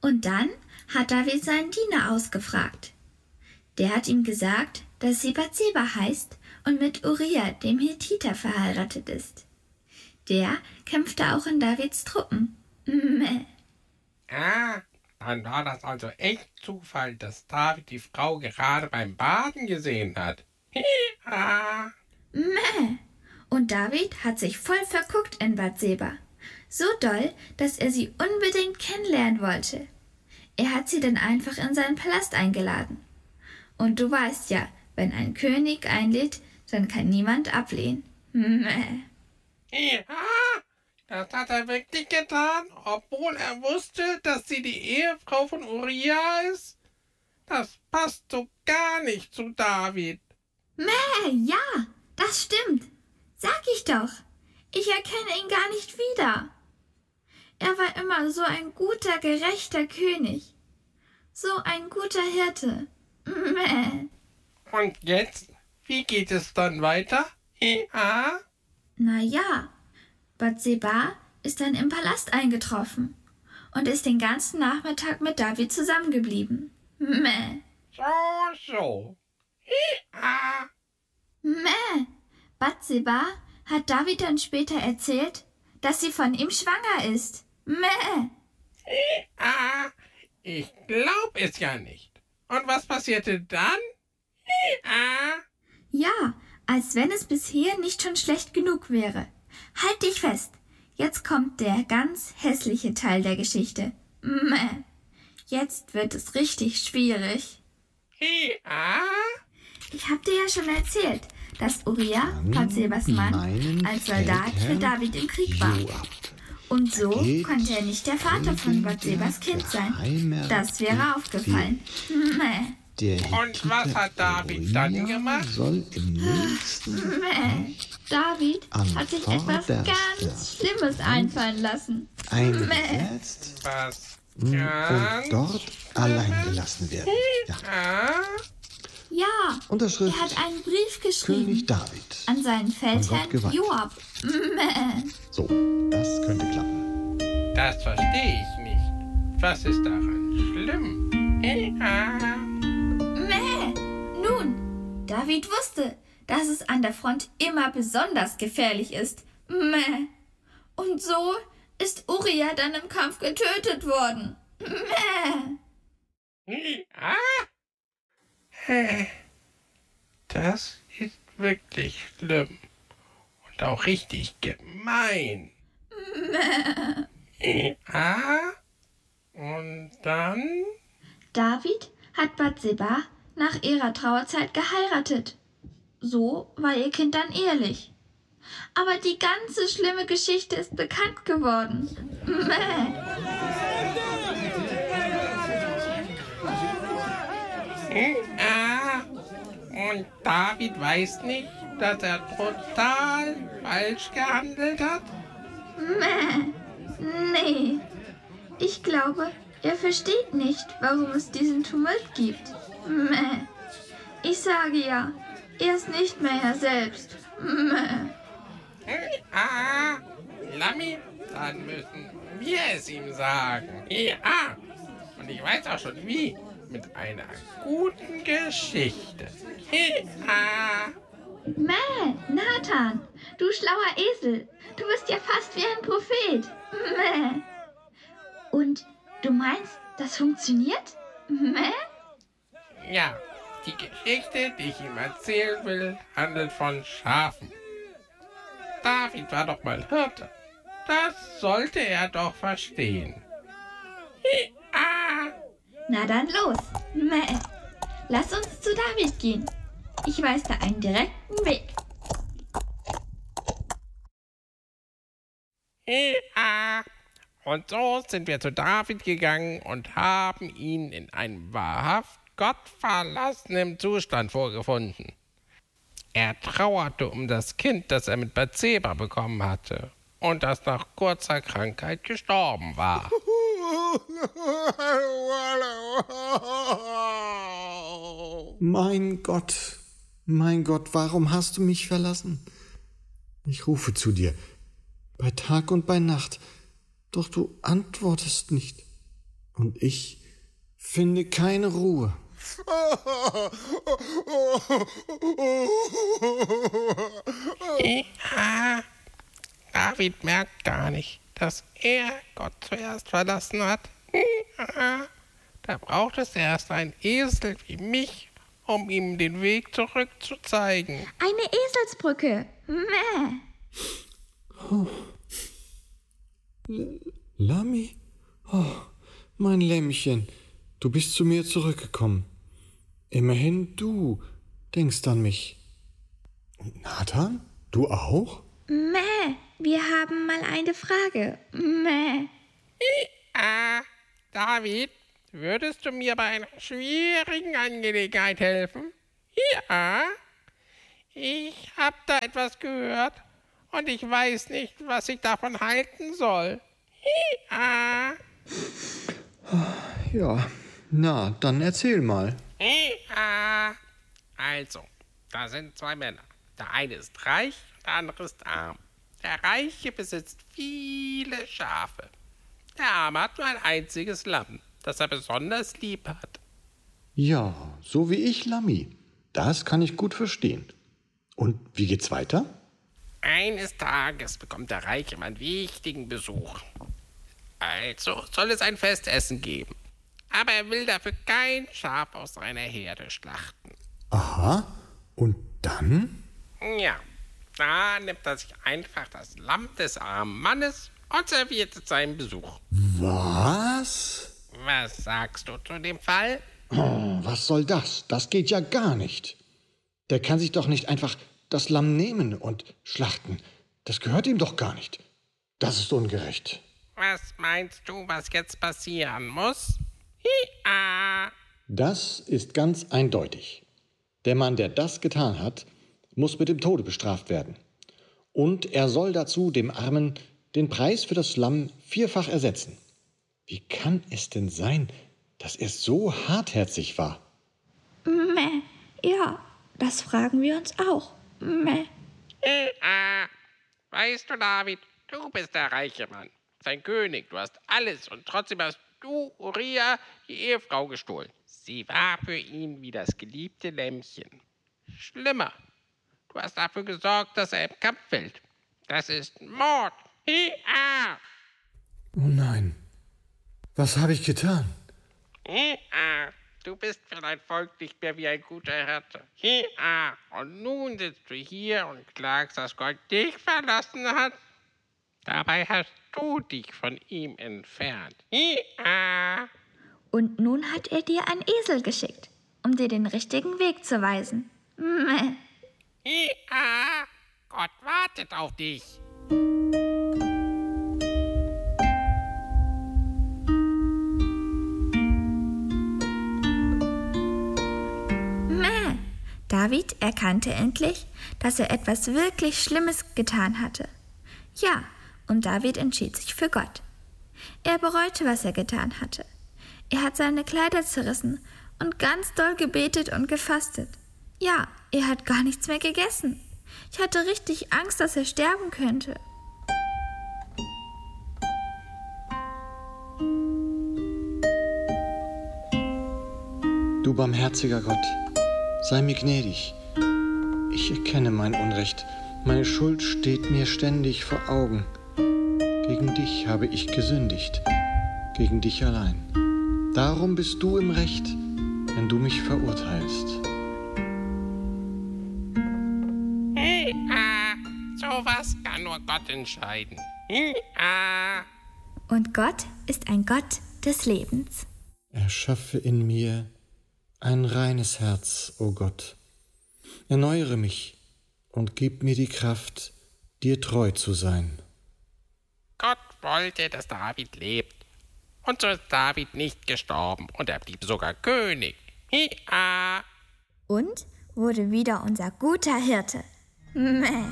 Und dann hat David seinen Diener ausgefragt. Der hat ihm gesagt, dass sie Bathseba heißt und mit Uria, dem Hethiter, verheiratet ist. Der kämpfte auch in Davids Truppen. Dann war das also echt Zufall, dass David die Frau gerade beim Baden gesehen hat. Und David hat sich voll verguckt in Bathseba. So doll, dass er sie unbedingt kennenlernen wollte. Er hat sie dann einfach in seinen Palast eingeladen. Und du weißt ja, wenn ein König einlädt, dann kann niemand ablehnen. Das hat er wirklich getan, obwohl er wusste, dass sie die Ehefrau von Uria ist? Das passt so gar nicht zu David. Ja, das stimmt. Sag ich doch. Ich erkenne ihn gar nicht wieder. Er war immer so ein guter, gerechter König. So ein guter Hirte. Und jetzt? Wie geht es dann weiter? Na ja, Bathseba ist dann im Palast eingetroffen und ist den ganzen Nachmittag mit David zusammengeblieben. So. Bathseba hat David dann später erzählt, dass sie von ihm schwanger ist. Ich glaub es ja nicht. Und was passierte dann? Ja, als wenn es bisher nicht schon schlecht genug wäre. Halt dich fest. Jetzt kommt der ganz hässliche Teil der Geschichte. Jetzt wird es richtig schwierig. Ich hab dir ja schon erzählt, dass Uria, Bathsebas Mann, als Soldat für David im Krieg war. Und so konnte er nicht der Vater von Bathsebas Kind sein. Das wäre aufgefallen. Und was hat David dann gemacht? David hat sich etwas ganz Schlimmes einfallen lassen. Was? Und dort allein gelassen werden. Ja, Unterschrift er hat einen Brief geschrieben König David an seinen Feldherrn Joab. So, das könnte klappen. Das verstehe ich nicht. Was ist daran schlimm? Nun, David wusste, dass es an der Front immer besonders gefährlich ist. Und so ist Uria dann im Kampf getötet worden. Das ist wirklich schlimm. Und auch richtig gemein. Und dann? David hat Bathseba nach ihrer Trauerzeit geheiratet. So war ihr Kind dann ehelich. Aber die ganze schlimme Geschichte ist bekannt geworden. Und David weiß nicht, dass er total falsch gehandelt hat? Nee. Ich glaube, er versteht nicht, warum es diesen Tumult gibt. Ich sage ja, er ist nicht mehr er selbst. Lammi, dann müssen wir es ihm sagen. Ja, und ich weiß auch schon wie. Mit einer guten Geschichte. Nathan, du schlauer Esel. Du bist ja fast wie ein Prophet. Und du meinst, das funktioniert? Ja, die Geschichte, die ich ihm erzählen will, handelt von Schafen. David war doch mal Hirte. Das sollte er doch verstehen. Na dann los. Lass uns zu David gehen. Ich weiß da einen direkten Weg. Und so sind wir zu David gegangen und haben ihn in einem wahrhaft gottverlassenen Zustand vorgefunden. Er trauerte um das Kind, das er mit Bathseba bekommen hatte und das nach kurzer Krankheit gestorben war. Mein Gott, warum hast du mich verlassen? Ich rufe zu dir, bei Tag und bei Nacht, doch du antwortest nicht. Und ich finde keine Ruhe. Ja, David merkt gar nicht, dass er Gott zuerst verlassen hat. Ja, da braucht es erst einen Esel wie mich, um ihm den Weg zurück zu zeigen. Eine Eselsbrücke. Mäh. Lammi? Oh, mein Lämmchen, du bist zu mir zurückgekommen. Immerhin du denkst an mich. Und Nathan, du auch? Mäh. Wir haben mal eine Frage. Mäh. David, würdest du mir bei einer schwierigen Angelegenheit helfen? Ja, ich habe da etwas gehört und ich weiß nicht, was ich davon halten soll. Ja. Ja, na, dann erzähl mal. Also, da sind zwei Männer. Der eine ist reich, der andere ist arm. Der Reiche besitzt viele Schafe. Der Arme hat nur ein einziges Lamm, das er besonders lieb hat. Ja, so wie ich, Lammi. Das kann ich gut verstehen. Und wie geht's weiter? Eines Tages bekommt der reiche Mann wichtigen Besuch. Also soll es ein Festessen geben. Aber er will dafür kein Schaf aus seiner Herde schlachten. Aha, und dann? Ja, da nimmt er sich einfach das Lamm des armen Mannes und serviert es seinem Besuch. Was? Was sagst du zu dem Fall? Oh, was soll das? Das geht ja gar nicht. Der kann sich doch nicht einfach das Lamm nehmen und schlachten. Das gehört ihm doch gar nicht. Das ist ungerecht. Was meinst du, was jetzt passieren muss? Hi-a! Das ist ganz eindeutig. Der Mann, der das getan hat, muss mit dem Tode bestraft werden. Und er soll dazu dem Armen den Preis für das Lamm 4-fach ersetzen. Wie kann es denn sein, dass er so hartherzig war? Mäh. Ja, das fragen wir uns auch. Mäh. Weißt du, David, du bist der reiche Mann, sein König, du hast alles und trotzdem hast du Uriah die Ehefrau gestohlen. Sie war für ihn wie das geliebte Lämmchen. Schlimmer, du hast dafür gesorgt, dass er im Kampf fällt. Das ist Mord. Hi-a! Oh nein, was habe ich getan? Hi-a! Du bist für dein Volk nicht mehr wie ein guter Hirte. Hi-a! Und nun sitzt du hier und klagst, dass Gott dich verlassen hat. Dabei hast du dich von ihm entfernt. Hi-a! Und nun hat er dir einen Esel geschickt, um dir den richtigen Weg zu weisen. Mäh. Hi-a! Gott wartet auf dich. Mäh. David erkannte endlich, dass er etwas wirklich Schlimmes getan hatte. Ja, und David entschied sich für Gott. Er bereute, was er getan hatte. Er hat seine Kleider zerrissen und ganz doll gebetet und gefastet. Ja, er hat gar nichts mehr gegessen. Ich hatte richtig Angst, dass er sterben könnte. Du barmherziger Gott, sei mir gnädig. Ich erkenne mein Unrecht. Meine Schuld steht mir ständig vor Augen. Gegen dich habe ich gesündigt, gegen dich allein. Darum bist du im Recht, wenn du mich verurteilst. Sowas kann nur Gott entscheiden. Hi-a! Und Gott ist ein Gott des Lebens. Erschaffe in mir ein reines Herz, o Gott. Erneuere mich und gib mir die Kraft, dir treu zu sein. Gott wollte, dass David lebt. Und so ist David nicht gestorben und er blieb sogar König. Hi-a! Und wurde wieder unser guter Hirte. Mäh.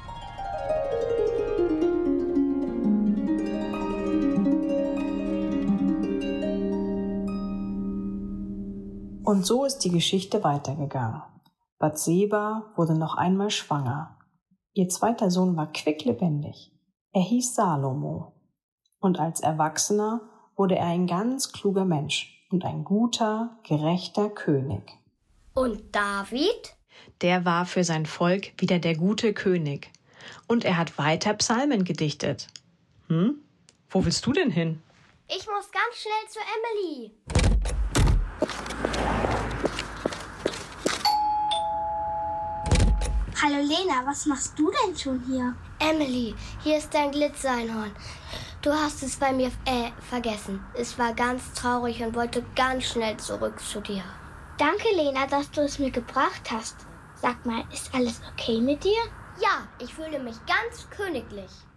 Und so ist die Geschichte weitergegangen. Bathseba wurde noch einmal schwanger. Ihr zweiter Sohn war quicklebendig. Er hieß Salomo. Und als Erwachsener wurde er ein ganz kluger Mensch und ein guter, gerechter König. Und David? Der war für sein Volk wieder der gute König. Und er hat weiter Psalmen gedichtet. Wo willst du denn hin? Ich muss ganz schnell zu Emily. Hallo Lena, was machst du denn schon hier? Emily, hier ist dein Glitzereinhorn. Du hast es bei mir vergessen. Es war ganz traurig und wollte ganz schnell zurück zu dir. Danke Lena, dass du es mir gebracht hast. Sag mal, ist alles okay mit dir? Ja, ich fühle mich ganz königlich.